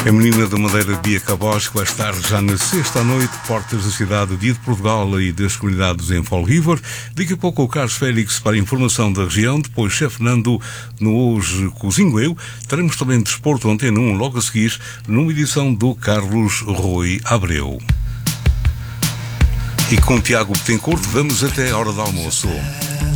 A menina da Madeira, Bia Cabos, que vai estar já na sexta à noite, portas da cidade, Dia de Portugal e das comunidades em Fall River. Daqui a pouco o Carlos Félix para a informação da região, depois Chefe Fernando no Hoje Cozinho Eu. Teremos também Desporto Antena 1 logo a seguir, numa edição do Carlos Rui Abreu. E com Tiago Betancourt vamos até a hora do almoço.